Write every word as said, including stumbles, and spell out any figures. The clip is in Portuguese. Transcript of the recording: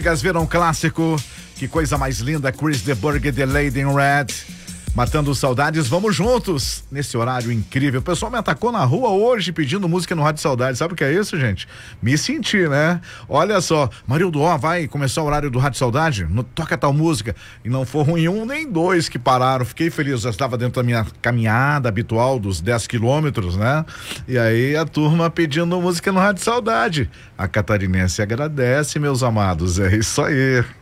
Verão clássico, que coisa mais linda, Chris de Burgh, The Lady in Red, matando saudades, vamos juntos nesse horário incrível. O pessoal me atacou na rua hoje pedindo música no Rádio Saudade, sabe o que é isso, gente? Me senti, né? Olha só, Marildo, ó, vai começar o horário do Rádio Saudade, no, toca tal música, e não foram em um nem dois que pararam, fiquei feliz, já estava dentro da minha caminhada habitual dos dez quilômetros, né? E aí a turma pedindo música no Rádio Saudade, a catarinense agradece, meus amados, é isso aí.